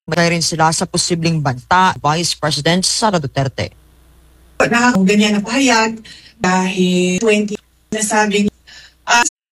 May rin sila sa posibleng banta Vice President Sara Duterte. Ganyan na pahayag dahil 20 nasabi